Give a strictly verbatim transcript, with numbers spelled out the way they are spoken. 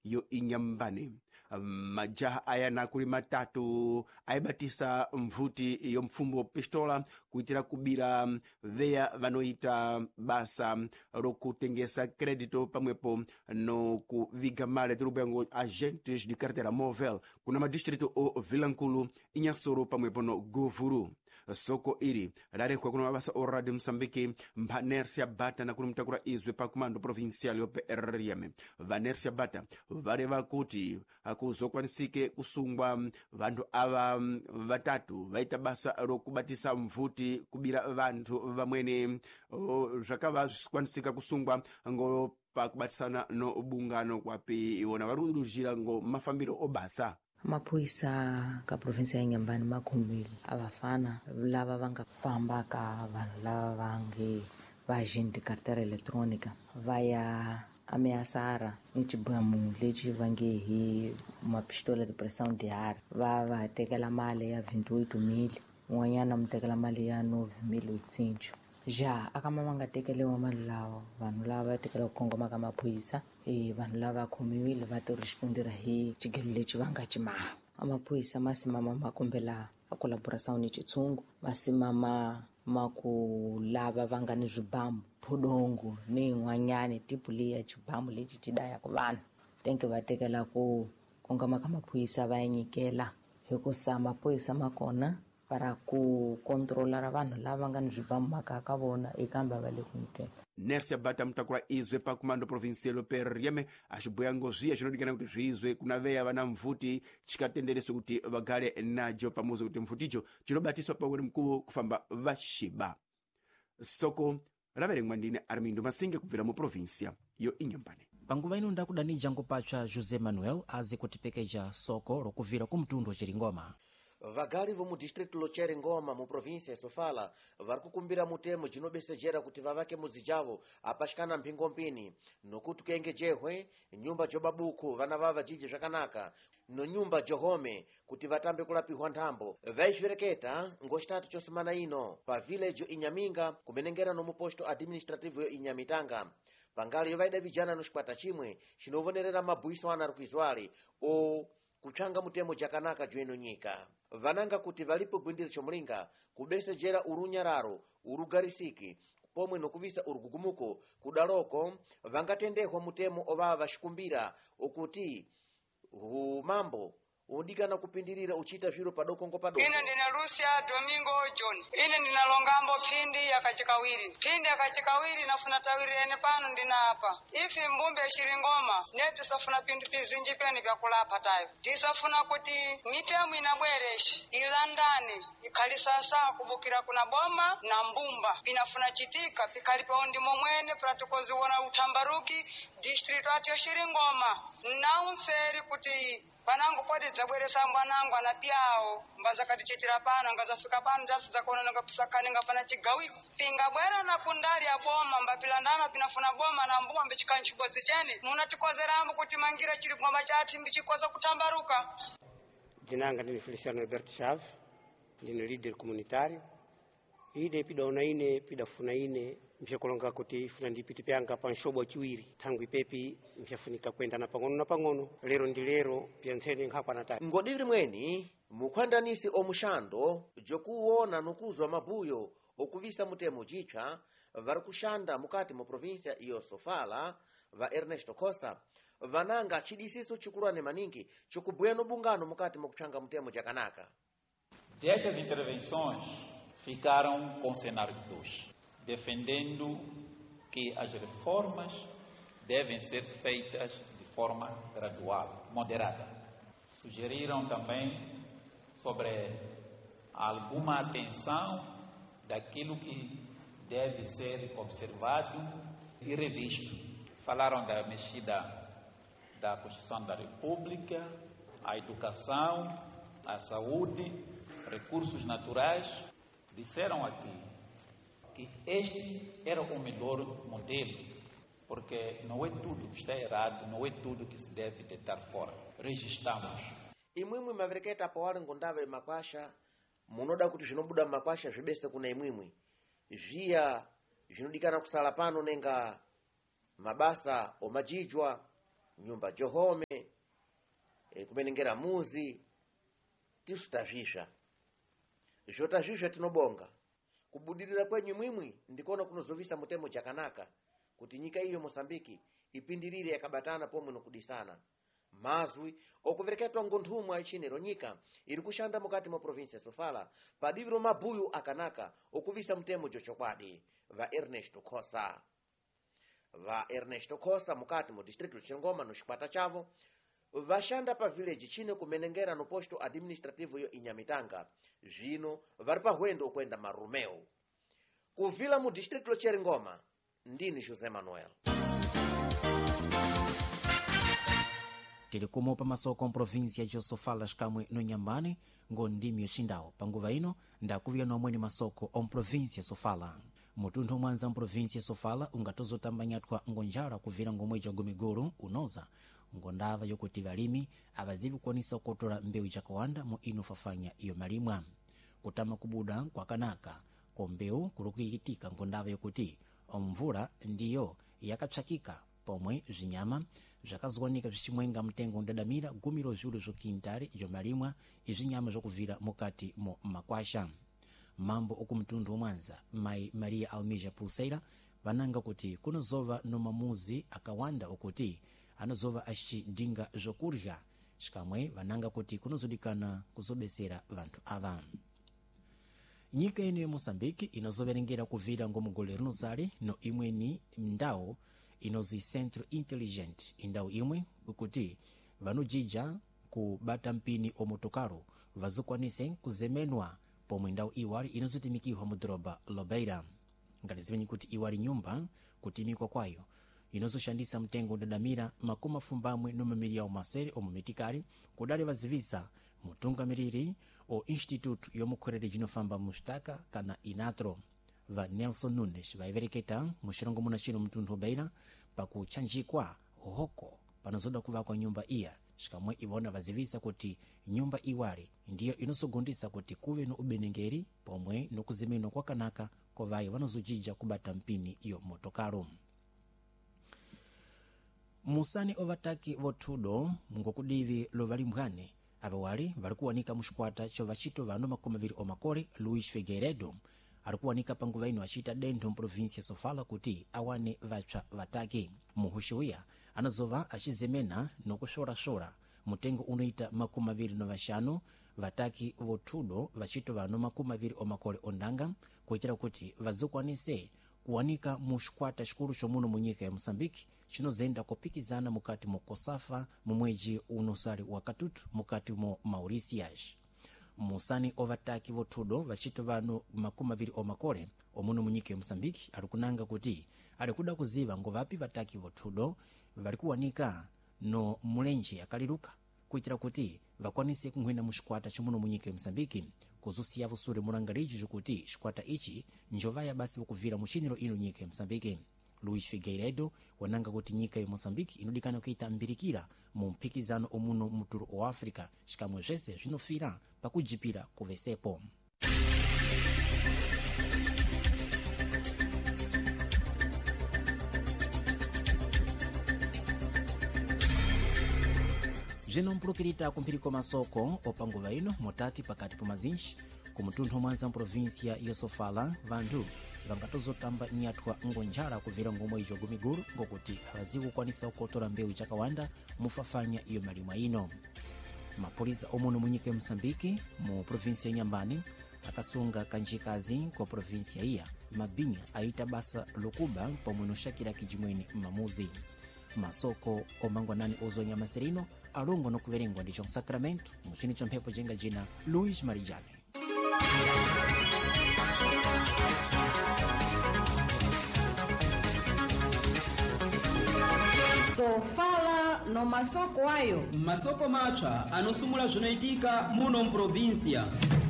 yo inyambani. Majaha aya nakuli matatu aibatisa mvuti yo mfumbo pistola kuitira kubira veya vanoita basa rokutengesa kredito pamwepo no kuviga male tirubengo agentes de carteira móvel kuna madistrito o Vilankulu, Inhasoro pamwepo no Govuru. Soko iri rarekwa kuna mabasa o Radio Msambiki Vanersia Bata na kuna mtakura izwe pa kumando provincial yo P R M. Vanersia Bata vareva kuti akuzokwanisike kusungwa vantu ava vatatu vaita basa rokubatisa mvuti kubira vantu vamwene zvakava zvikwanisika kusungwa ngo pakubatisana no bungano kwapi iwona varudujira ngo mafambiro obasa. Maphorisa ka province ya Inhambane makhumile avafana lava va nga famba ka vanhu lava va nge va agente carteira eletrônica va ya ameaçara ni xibamu lexi va nge hi mapistola de pressão de ar va va tekela mali ya vinte-oito mil, un'wanyana mu tekela mali ya nove mil oito hundred. Ja aka mama nga tekeliwa mali lawa vanhu lava va tekela ku kongoma ka maphorisa e vanhu lava khomiwile va to respondera hi xigelo lexi va nga cimaha. Amaphorisa masimama makombela a collaboração ni xitshungu masimama maku lava va nga ni swibamu phudongo ni n'wanyani tipu leya xibamu lexi xi daya ku vanhu tenke va tekela ku kongoma ka maphorisa va nyikela hikusa maphorisa makona para ku controlar vanhu lava nga ni swibamu maka ka vona ekamba va le ku nyikela. Nersia Bata mtakura izwe pa kumando provincial P R M axiboya ngozviya xinodikana kuti zvizwe kuna veya vana mvuti chikatendereso kuti vagare najo pamuzi kuti mvuticho chinobatiswa pamwe mkuu kufamba vaxiba. Soko raverengwa ndine Armindo Masinge kubvira mu provincia yo Inhambane. Panguva ino ndakudanija ngopatsva José Manuel azi kutipekeja soko rokuvira kumtundu Chiringoma. Vagali vomu distrito lo Chiringoma mu província ya Sofala vari kukumbira mutemo dzinobesejera kuti vavake muzi javo apashikana mpingo mpini nokuti kuengejehwe nyumba jobabuku vana vava jiji zvakanaka no nyumba johome kuti vatambe kulapihwa nthambo vaizvireketa ngoxitatu chosemana ino pa village Inyaminga kumenengera no muposto administrativo yo Inyamitanga pangali yo vaida vijana no xikwata chimwe xinovonerera mabhuiso ana rikuizwali o kuchanga mutemo jakanaka joeno nyika vananga kuti valipo gwindiri chomulinga kubesejera urunyararo urugarisiki pomwe nokuvisa urugugumuko kudaloko vangatendehwa mutemo ovava vaxikumbira okuti humambo udikana kupindirira uchita zviro padoko ngo padoko. Ine ndina Lucia Domingo John. Ine ndina longambo phindi yakachikawiri. Phindi yakachikawiri nafuna tawiri ene pano ndina apa. Ifi mbumbe Chiringoma neti safuna pindi pizinji peni vya kulapa tayo. Tisafuna kuti mitemu inabwereshi ilandane ikali sasa kubukira kuna bomba na mbumba inafuna chitika pikali paundi momwene pratokozi wana utambaruki district atyo Chiringoma naunseri kuti panangu kodi dzabweresa mwanangu anapiawo mbaza kati chitira pano ngazafika pano jafu zakona nga pisakane ngapana chigawiko pinga bwera na kundali ya boma mbapilandana pinafuna boma na mbuma mbichikanchi bozi chene munatikozerambo kuti mangira chiri ngoma chati mbichikoza kutambaruka. Jinanga ndini Feliciano Alberto Chave ndini leader comunitário ide pida unaine pida funaine mshakolonga kuti funa ndipiti pyanga pa nshobo chiwiri tangu ipepi mshafunika kwenda na pangono na pangono lero ndi lero pyantseni nkhapa natatu ngodiri mweni mukhwandanisi omushando jokuwona nokuzwa mabuyo okuvisa mutemo jicha vari kushanda mukati mu provincia iyo Sofala va Ernesto Costa vananga chidisiso chikulwane maningi chokubweya no bungano mukati mukuchanga mutemo jakanaka. Destas intervenções ficaram com cenário dois, defendendo que as reformas devem ser feitas de forma gradual, moderada. Sugeriram também sobre alguma atenção daquilo que deve ser observado e revisto. Falaram da mexida da Constituição da República, a educação, a saúde, recursos naturais. Disseram aqui que este era o melhor modelo, porque não é tudo que está errado, não é tudo que se deve deitar fora. Registramos. Imwimwi mavereketa pawali ngondava makwasha munoda kuti zvinobuda makwasha zvibese kuna imwimwi zviya zvinodikana kusala pano nenga mabasa omajijwa nyumba johome e, kumenengera muzi tisutazhisha zhotazhisha tinobonga kubudirira kwenyu mwimwi ndikona kunozovisa mutemo chakanaka kuti nyika iyo Mosambiki ipindirire yakabatana pomwe nokudisana mazwi okuvereketwa ngonthumwa ichinero nyika iri kushanda mukati mwa province ya Sofala padiviro mabuyu akanaka okuvisa mutemo jochokwadi va Ernesto Khosa va Ernesto Khosa mukati mu district Chingoma no chikwata chavo vashanda pa village chine kumenengera no posto administrativo yo Inyamitanga zvino vari pa hwendo kwenda Marumeu kuvila mu district lo Chingoma ndini Jose Manuel. Tili kumo pa masoko mprovinsia ya Sofala shikamwe no Nyambani ngo ndimi yoshindao panguva ino ndakuvira nomwe masoko om provinsia Sofala mutunthu mwanza mprovinsia Sofala ungatozotambanyatwa ngonjara kuvira ngomwe ja Gumiguru unoza ngondava yokuti valimi abazivi kuonisa kukotola mbewu chakawanda mu ino fafanya iyo malimwa kutama kubuda kwa kanaka ko mbewu kurukuyitika ngondava yokuti omvula ndiyo yakapsakika pomwe zinyama zvakazowanika zvichimwenga mtengo ndadamira gumiro zviulu zokintari jomalimwa izvinyama zokuvira mukati mo makwasha mambo okumtundu omwanza mai Maria Almeja Pulseira vananga kuti kunozova nomamuzi akawanda okuti anozova achidinga zvokurya shikamwe vananga kuti kunozodikana kuzobesera vantu ava. Nyika ino ya Mosambiki inozoverengera kuvira ngomugole rinosali no imweni mndao inozi Centro Intelligent indao imwe ukuti vanojija kubata mpini omotokaro vazokwanise kuzemenwa pomwe ndao iwali inozotimikihwa mudroba Lobeira ngati zimenye kuti iwali nyumba kutimikwa kwayo inozoshandisa mtengo ndadamira makumi fumbamwe no mamiliyoni omasere omumitikali kudali vazivisa mutungamiriri o Instituto yomukhwerere jinofamba mustaka kana Inatro va Nelson Nunes vaivereketa mushirongo muna chino mtundu Lobeira pakuchanjikwa hoko panozoda kuva kwa nyumba iya shikamwe ivona vazivisa kuti nyumba iwali ndiyo inosogondisa kuti kuve no ubenengeri pomwe no kuzimeno kwa kanaka kovayo vanozojija kubata mpini iyo motokaro. Musani ovataki votudo ngokudivi lovalimbwane abawali valikuwanika mushikwata chova chito vanu makumi abiri omakole Luis Figueiredo alikuwanika panguva ino achita dentro mprovinsia Sofala kuti awane vacha vataki muhushuya anazova achizemena nokushora-shora mutengo unoita makumi abiri no vashanu vataki votudo vachito vanu makumi abiri omakole ondanga kuitira kuti vazokwanise kuwanika mushikwata shikulu shomuno munyika ya Mosambiki chinozenda kupikizana mukati mo Kosafa mumweji unosali wakatutu mukati mo Mauritius. Musani ovataki votudo vachito vanu makumi abiri omakole omuno munyika ya Mosambiki alikunanga kuti alikuda kuziva ngovapi vataki votudo valikuwanika no mulenje akaliruka kuitira kuti vakwanise kunghwena mushikwata chomuno munyika ya Mosambiki kuzusiya vusure mulangaliji jukuti shikwata ichi njovaya basi vokuvira muchiniro ino nyika ya Mosambiki. Luis Figueiredo wananga kuti nyika ya Mosambiki inodikana kuita mbirikira mu mpikizano omuno muturo o Afrika shikamwe zvese zvinofira pakujipira kuvesepo. Jeno mpulukirita kumpiriko masoko opanguva ino motati pakati pomazinji kumutunthu mwanza mprovinsia ya Sofala vandu vangatozotamba nyatwa ngonjara kuvira ngomwe ijo Gumiguru ngokuti avazikukwanisa kukotora mbewu chakawanda mufafanya iyo malimwa ino. Mapolisa omuno munyika ya Mosambiki mu provinsia ya Nyambani akasunga kanjikazi kwa provinsia iya mabinya aita basa lokuba pomwe noshakira kijimweni mamuzi. Masoko omangwa nani ozonya maserino alongo no kuverengwa ndicho Sacramento muchini chompepo jenga jina Luis Marijane. Sofala no masoko ayo masoko macha anosumula zvinaitika muno mprovinsia.